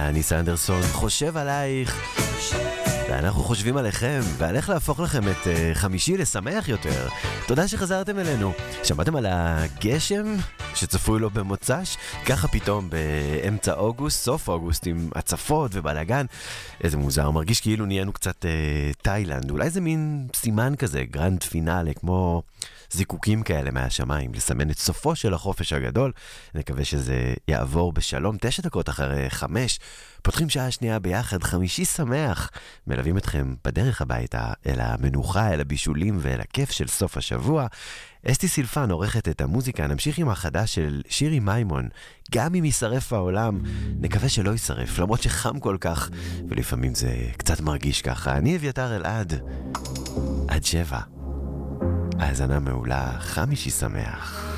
אני סנדרסון, חושב עלייך ואנחנו חושבים עליכם ועל איך להפוך לכם את חמישי לשמח יותר. תודה שחזרתם אלינו. שמעתם על הגשם שצפוי לו במוצ"ש? ככה פתאום באמצע אוגוסט, סוף אוגוסט, עם הצפות ובלגן. איזה מוזר, מרגיש כאילו נהיינו קצת תאילנד. אולי זה מין סימן כזה, גרנד פינאלה, כמו זיקוקים כאלה מהשמיים, לסמן את סופו של החופש הגדול. נקווה שזה יעבור בשלום. 9 דקות אחרי 5, פותחים שעה שנייה ביחד, חמישי שמח. מלווים אתכם בדרך הביתה, אל המנוחה, אל הבישולים ואל הכיף של סוף השבוע. אסתי סילפן עורכת את המוזיקה. נמשיך עם החדש של שירי מימון. גם אם יישרף העולם, נקווה שלא יישרף, למרות שחם כל כך, ולפעמים זה קצת מרגיש ככה. אני אביתר אלעד, עד 7. האזנה מעולה, חמישי שמח.